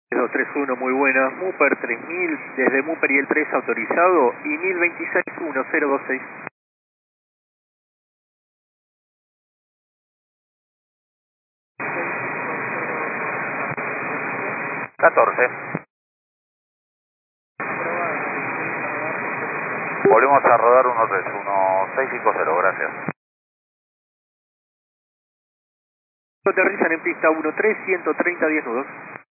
231, muy buena. Mupper 3000, desde Mupper y el 3 autorizado y 1026 1026. 14. Volvemos a rodar 1650, gracias. Aterrizan en pista 13, 130, 10 nudos.